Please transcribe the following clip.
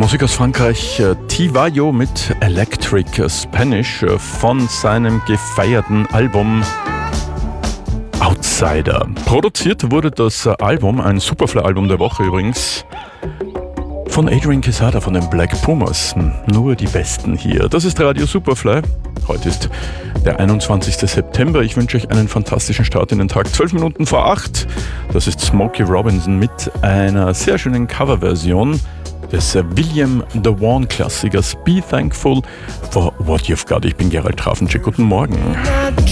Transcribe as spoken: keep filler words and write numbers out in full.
Musik aus Frankreich, Tivayo mit Electric Spanish von seinem gefeierten Album Outsider. Produziert wurde das Album, ein Superfly-Album der Woche übrigens, von Adrian Quesada von den Black Pumas. Nur die Besten hier. Das ist Radio Superfly. Heute ist der einundzwanzigster September. Ich wünsche euch einen fantastischen Start in den Tag. Zwölf Minuten vor acht. Das ist Smokey Robinson mit einer sehr schönen Coverversion des William DeWan Klassikers Be Thankful for What You've Got. Ich bin Gerald Trafenczyk. Guten Morgen.